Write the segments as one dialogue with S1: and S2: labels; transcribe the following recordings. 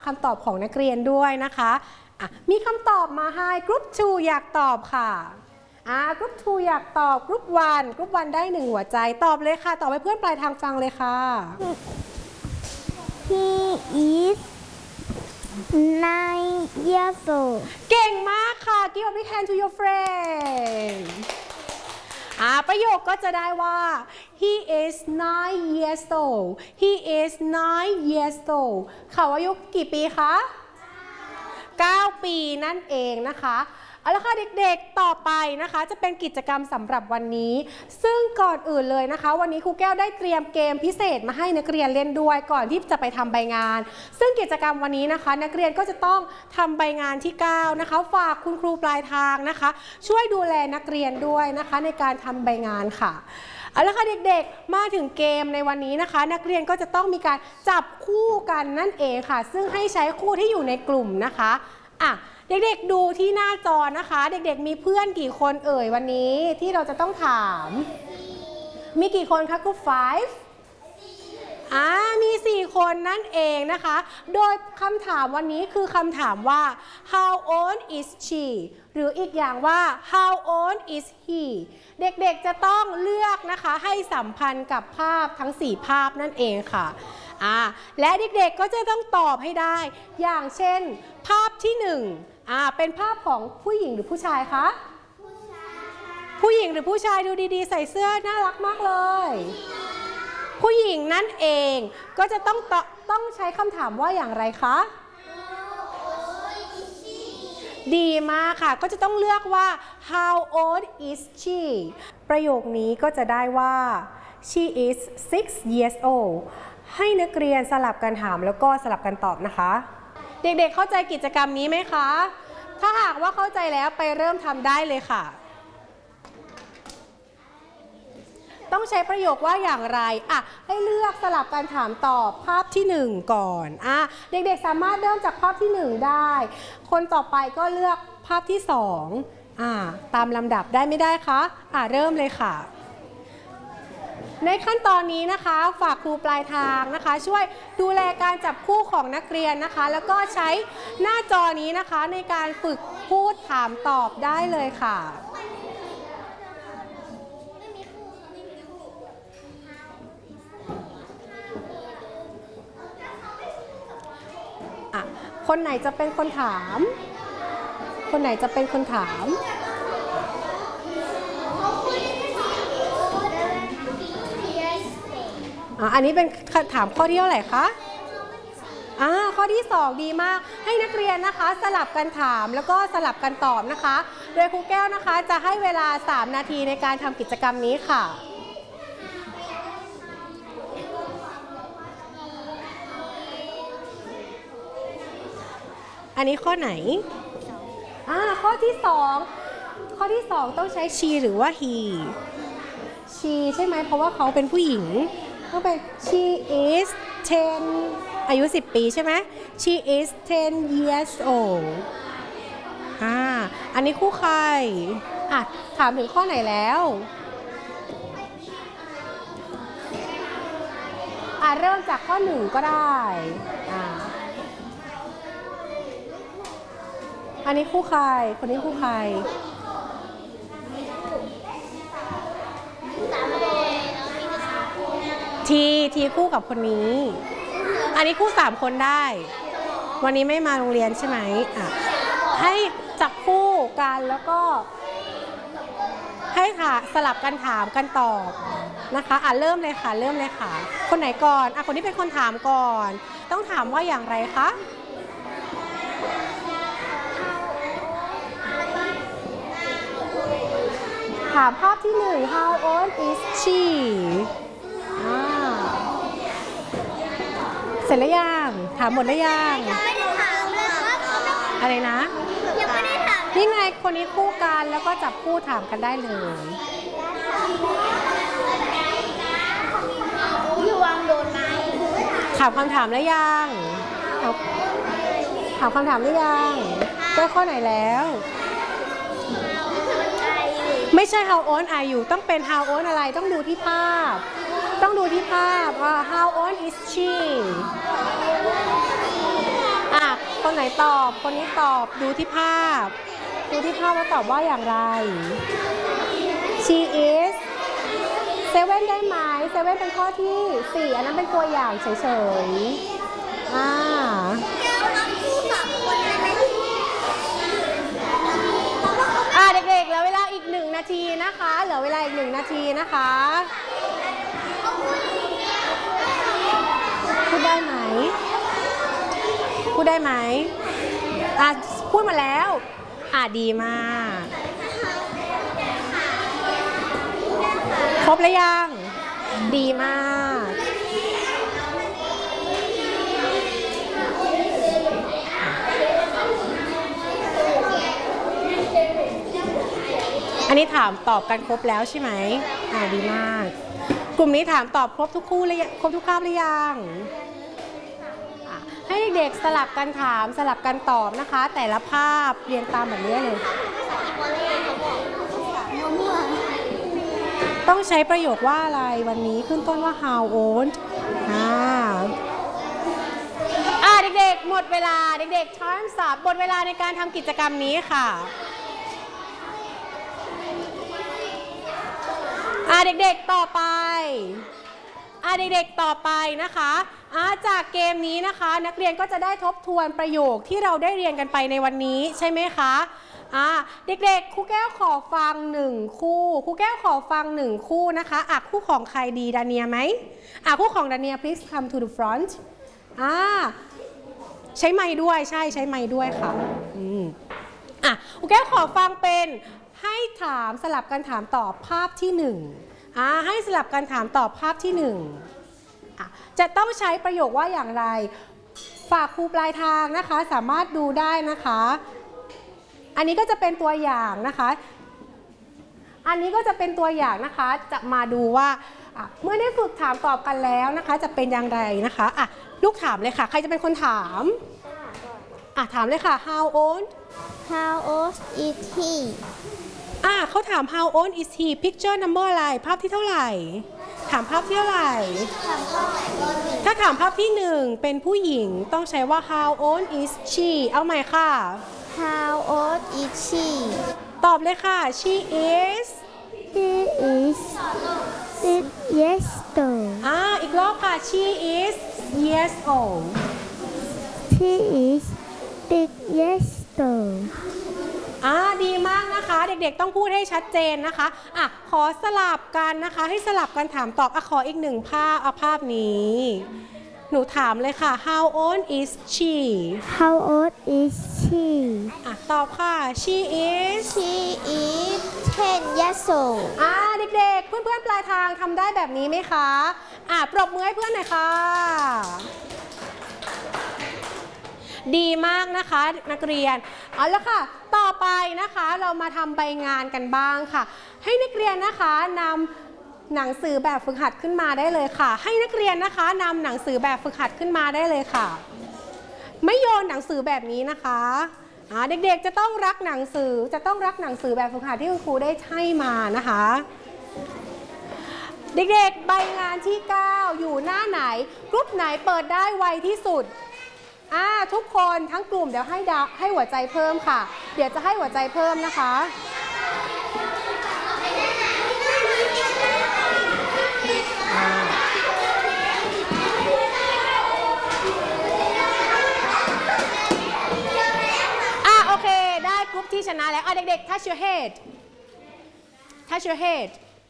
S1: คำตอบของนักเรียนด้วยนะคะมีคำตอบมาให้กรุ๊ป 2 อยากตอบค่ะกรุ๊ป 2 อยากตอบกรุ๊ป 1ได้1หัวใจตอบเลยค่ะตอบให้เพื่อนปลายทางฟังเลยค่ะ
S2: He is 9 years old
S1: เก่งมากค่ะ Give a big hand to your friend ประโยคก็จะได้ว่า he is 9 years old he is 9 years old เขาอายุกี่ปีคะ9 ปีนั่นเองนะคะเอาละค่ะเด็กๆต่อไปนะคะจะเป็นกิจกรรมสำหรับวันนี้ซึ่งก่อนอื่นเลยนะคะวันนี้ครูแก้วได้เตรียมเกมพิเศษมาให้นักเรียนเล่นด้วยก่อนที่จะไปทำใบงานซึ่งกิจกรรมวันนี้นะคะนักเรียนก็จะต้องทำใบงานที่9นะคะฝากคุณครูปลายทางนะคะช่วยดูแลนักเรียนด้วยนะคะในการทำใบงานค่ะเอาละค่ะเด็กๆมาถึงเกมในวันนี้นะคะนักเรียนก็จะต้องมีการจับคู่กันนั่นเองค่ะซึ่งให้ใช้คู่ที่อยู่ในกลุ่มนะคะเด็กๆดูที่หน้าจอนะคะเด็กๆมีเพื่อนกี่คนเอ่ยวันนี้ที่เราจะต้องถามมีกี่คนคะกรุ๊ป 5มี4คนนั่นเองนะคะโดยคำถามวันนี้คือคำถามว่า how old is she หรืออีกอย่างว่า how old is he เด็กๆจะต้องเลือกนะคะให้สัมพันธ์กับภาพทั้ง4ภาพนั่นเองค่ะและเด็กๆก็จะต้องตอบให้ได้อย่างเช่นภาพที่1เป็นภาพของผู้หญิงหรือผู้ชายคะผู้หญิงหรือผู้ชายดูดีๆใส่เสื้อน่ารักมากเลยผู้หญิงนั่นเองก็จะต้องใช้คำถามว่าอย่างไรคะดีมากค่ะก็จะต้องเลือกว่า how old is she ประโยคนี้ก็จะได้ว่า she is 6 years old ให้นักเรียนสลับกันถามแล้วก็สลับกันตอบนะคะเด็กๆเข้าใจกิจกรรมนี้ไหมคะถ้าหากว่าเข้าใจแล้วไปเริ่มทำได้เลยค่ะต้องใช้ประโยคว่าอย่างไรให้เลือกสลับกันถามตอบภาพที่1ก่อนเด็กๆสามารถเริ่มจากภาพที่1ได้คนต่อไปก็เลือกภาพที่2ตามลำดับได้ไม่ได้คะเริ่มเลยค่ะในขั้นตอนนี้นะคะฝากครูปลายทางนะคะช่วยดูแลการจับคู่ของนักเรียนนะคะแล้วก็ใช้หน้าจอนี้นะคะในการฝึกพูดถามตอบได้เลยค่ะคนไหนจะเป็นคนถามคนไหนจะเป็นคนถามอันนี้เป็นถามข้อที่เท่าไหร่คะข้อที่2ดีมากให้นักเรียนนะคะสลับกันถามแล้วก็สลับกันตอบนะคะโดยครูแก้วนะคะจะให้เวลา3นาทีในการทำกิจกรรมนี้ค่ะอันนี้ข้อไหนข้อที่2ต้องใช้ she หรือว่า he she ใช่ไหมเพราะว่าเขาเป็นผู้หญิงต้องเป็น she is 10 อายุ10 ปีใช่ไหม she is 10 years old อันนี้คู่ใครถามถึงข้อไหนแล้วเริ่มจากข้อ1ก็ได้อันนี้คู่ใครคนนี้คู่ใครทีคู่กับคนนี้อันนี้คู่3คนได้วันนี้ไม่มาโรงเรียนใช่ไหมให้จับคู่กันแล้วก็ให้สลับกันถามกันตอบนะคะเริ่มเลยค่ะคนไหนก่อนคนนี้เป็นคนถามก่อนต้องถามว่าอย่างไรคะถามภาพที่1 how old is she เสร็จแล้วยังถามหมดแล้วยัง
S2: ยังไม่ได้ถามเลยครับ
S1: อะไรนะ
S2: ยังไม่ได้ถาม
S1: นี่ไงคนนี้คู่กันแล้วก็จับคู่ถามกันได้เลย
S2: พี่วางโดนไหม
S1: ถามคำถามแล้วยังถามคำถามหรือยังได้ข้อไหนแล้วไม่ใช่ how old are you ต้องเป็น how old อะไรต้องดูที่ภาพhow old is she คนไหนตอบคนนี้ตอบดูที่ภาพว่าตอบว่าอย่างไร she is 7ได้ไหม7เป็นข้อที่4อันนั้นเป็นตัวอย่างเฉยๆเด็กๆเหลือเวลาอีก1 นาทีนะคะเหลือเวลาอีก1 นาทีนะคะพูดได้ไหมพูดมาแล้วดีมากครบแล้วยังดีมากอันนี้ถามตอบกันครบแล้วใช่ไหมดีมากกลุ่มนี้ถามตอบครบทุกคู่เลยครบทุกคาบหรือยังให้เด็กๆสลับกันถามสลับกันตอบนะคะแต่ละภาพเรียงตามแบบนี้เลยต้องใช้ประโยคว่าอะไรวันนี้ขึ้นต้นว่า how old เด็กๆหมดเวลาเด็กๆ time's up หมดเวลาในการทำกิจกรรมนี้ค่ะเด็กๆต่อไปนะคะจากเกมนี้นะคะนักเรียนก็จะได้ทบทวนประโยคที่เราได้เรียนกันไปในวันนี้ใช่ไหมคะเด็กๆครูแก้วขอฟัง1 คู่ครูแก้วขอฟัง1 คู่นะคะคู่ของใครดีดาเนียไหมคู่ของดาเนีย please come to the front ใช้ไมค์ด้วยใช้ไมค์ด้วยค่ะครูแก้วขอฟังเป็นให้ถามสลับกันถามตอบภาพที่1ให้สลับกันถามตอบภาพที่1จะต้องใช้ประโยคว่าอย่างไรฝากครูปลายทางนะคะสามารถดูได้นะคะอันนี้ก็จะเป็นตัวอย่างนะคะจะมาดูว่าเมื่อได้ฝึกถามตอบกันแล้วนะคะจะเป็นอย่างไรนะคะลูกถามเลยค่ะใครจะเป็นคนถามถามเลยค่ะ how old
S2: is he
S1: เขาถาม how old is he picture number อะไรภาพที่เท่าไหร่ถามภาพที่เท่าไหร่ถ้าถามภาพที่1เป็นผู้หญิงต้องใช้ว่า how old is she เอาใหม่ค่ะ
S2: How old is she
S1: ตอบเลยค่ะ she is
S2: 6 years old
S1: อีกรอบค่ะ she is years old
S2: she is 6 years old
S1: ดีมากนะคะเด็กๆต้องพูดให้ชัดเจนนะคะขอสลับกันนะคะให้สลับกันถามตอบขออีก1 ภาพภาพนี้หนูถามเลยค่ะ how old is she
S2: How old is she
S1: ตอบค่ะ she is
S2: 10 years old
S1: เด็กๆเพื่อนๆปลายทางทำได้แบบนี้ไหมคะปรบมือให้เพื่อนหน่อยค่ะดีมากนะคะนักเรียนเอาละค่ะต่อไปนะคะเรามาทำใบงานกันบ้างค่ะให้นักเรียนนะคะนำหนังสือแบบฝึกหัดขึ้นมาได้เลยค่ะให้นักเรียนนะคะนำหนังสือแบบฝึกหัดขึ้นมาได้เลยค่ะไม่โยนหนังสือแบบนี้นะคะเด็กๆจะต้องรักหนังสือแบบฝึกหัดที่คุณครูได้ให้มานะคะเด็กๆใบงานที่9อยู่หน้าไหนกรุ๊ปไหนเปิดได้ไวที่สุดทุกคนทั้งกลุ่มเดี๋ยวให้หัวใจเพิ่มค่ะเดี๋ยวจะให้หัวใจเพิ่มนะคะโอเคได้กรุ๊ปที่ชนะแล้วเด็กๆ touch your head touch your head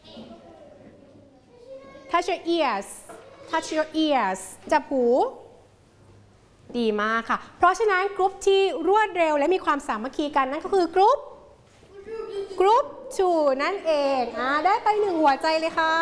S1: touch your ears touch your ears จับหูดีมากค่ะเพราะฉะนั้นกรุ๊ปที่รวดเร็วและมีความสามัคคีกันนั่นก็คือกรุ๊ป2นั่นเองได้ไป1หัวใจเลยค่ะ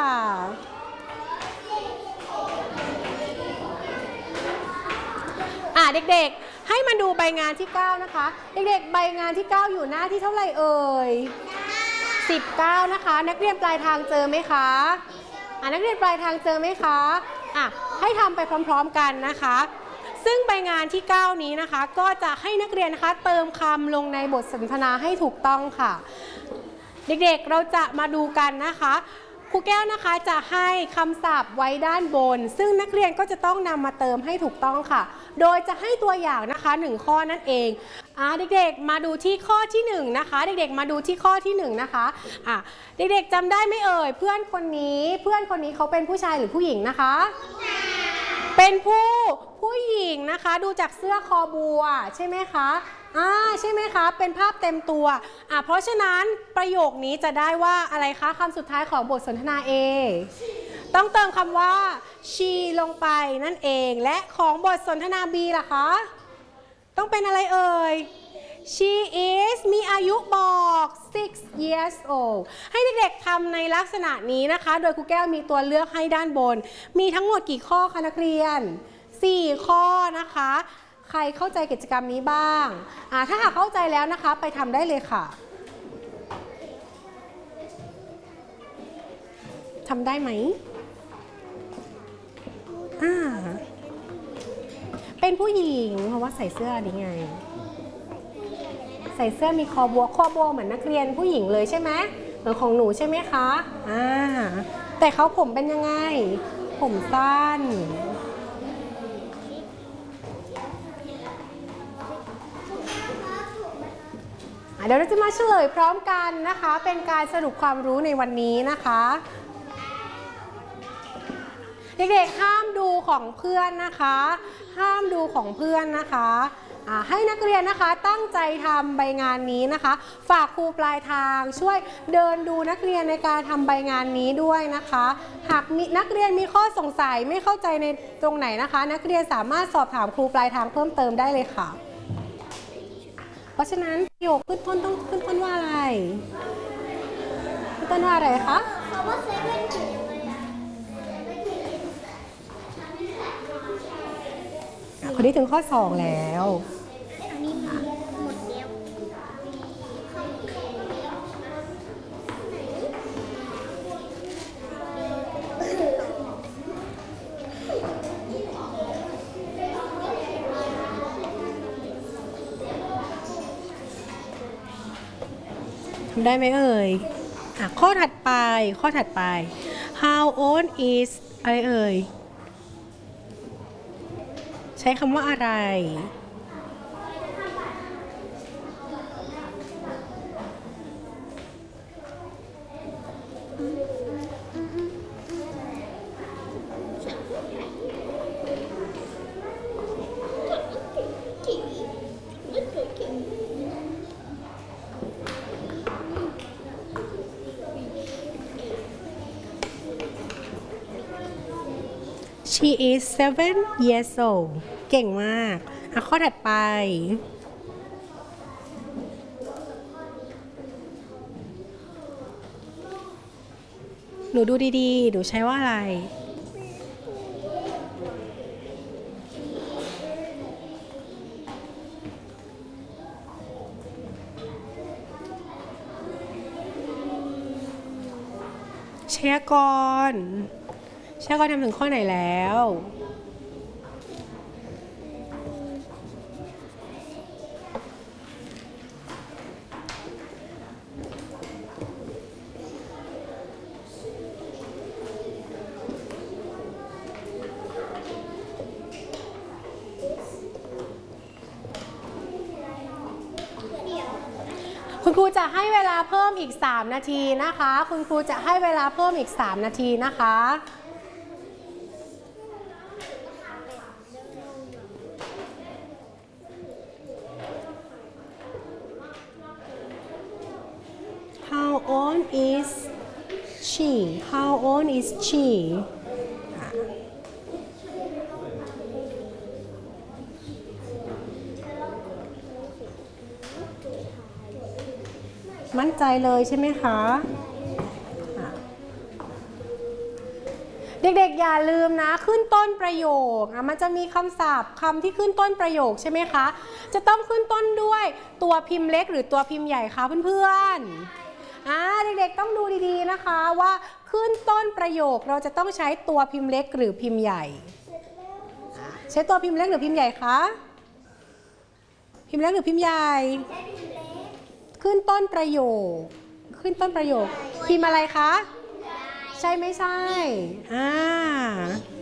S1: เด็กๆให้มาดูใบงานที่9นะคะเด็กๆใบงานที่9อยู่หน้าที่เท่าไหร่เอ่ย19นะคะนักเรียนปลายทางเจอไหมคะนักเรียนปลายทางเจอไหมคะให้ทำไปพร้อมๆกันนะคะซึ่งใบงานที่9นี้นะคะก็จะให้นักเรียนนะคะเติมคำลงในบทสนทนาให้ถูกต้องค่ะเด็กๆเราจะมาดูกันนะคะครูแก้วนะคะจะให้คำศัพท์ไว้ด้านบนซึ่งนักเรียนก็จะต้องนำมาเติมให้ถูกต้องค่ะโดยจะให้ตัวอย่างนะคะ1ข้อนั่นเองเด็กๆมาดูที่ข้อที่1นะคะเด็กๆมาดูที่ข้อที่1นะคะเด็กๆจำได้ไหมเอ่ยเพื่อนคนนี้เขาเป็นผู้ชายหรือผู้หญิงนะคะเป็นผู้หญิงนะคะดูจากเสื้อคอบัวใช่ไหมคะใช่ไหมคะเป็นภาพเต็มตัวเพราะฉะนั้นประโยคนี้จะได้ว่าอะไรคะคำสุดท้ายของบทสนทนา A ต้องเติมคำว่า she ลงไปนั่นเองและของบทสนทนา B ล่ะคะต้องเป็นอะไรเอ่ย she is มีอายุบอก 6 years old ให้เด็กๆทำในลักษณะนี้นะคะโดยครูแก้วมีตัวเลือกให้ด้านบนมีทั้งหมดกี่ข้อคะนักเรียน4ข้อนะคะใครเข้าใจกิจกรรมนี้บ้างถ้าหากเข้าใจแล้วนะคะไปทำได้เลยค่ะทำได้ไหมเป็นผู้หญิงเพราะว่าใส่เสื้อนี้ไงใส่เสื้อมีคอบัวเหมือนนักเรียนผู้หญิงเลยใช่ไหมเหมือนของหนูใช่ไหมคะแต่เขาผมเป็นยังไงผมสั้นเดี๋ยวเราจะมาเฉลยพร้อมกันนะคะเป็นการสรุปความรู้ในวันนี้นะคะเด็กๆห้ามดูของเพื่อนนะคะห้ามดูของเพื่อนนะคะให้นักเรียนนะคะตั้งใจทำใบงานนี้นะคะฝากครูปลายทางช่วยเดินดูนักเรียนในการทำใบงานนี้ด้วยนะคะหากมีนักเรียนมีข้อสงสัยไม่เข้าใจในตรงไหนนะคะนักเรียนสามารถสอบถามครูปลายทางเพิ่มเติมได้เลยค่ะเพราะฉะนั้นประโยคขึ้นต้นต้องขึ้นต้นว่าอะไรขึ้นต้นว่าอะไรคะคนนี้ถึงข้อ2แล้วทำได้ไหมเอ่ยข้อถัดไปhow old is อะไรเอ่ยใช้คำว่าอะไรShe is 7 years old เก่งมากข้อถัดไปหนูดูดีๆหนูใช้ว่าอะไรไชยากรทำถึงข้อไหนแล้วคุณครูจะให้เวลาเพิ่มอีก3นาทีนะคะคุณครูจะให้เวลาเพิ่มอีก3นาทีนะคะ How old is she? How old is she? มั่นใจเลยใช่ไหมคะเด็กๆอย่าลืมนะขึ้นต้นประโยคมันจะมีคำศัพท์คำที่ขึ้นต้นประโยคใช่ไหมคะจะต้องขึ้นต้นด้วยตัวพิมพ์เล็กหรือตัวพิมพ์ใหญ่คะเพื่อนๆเด็กๆต้องดูดีๆนะคะว่าขึ้นต้นประโยคเราจะต้องใช้ตัวพิมพ์เล็กหรือพิมพ์ใหญ่ใช้ตัวพิมพ์เล็กหรือพิมพ์ใหญ่คะพิมพ์เล็กหรือพิมพ์ใหญ่ขึ้นต้นประโยคพิมพ์อะไรคะใช่ไม่ใช่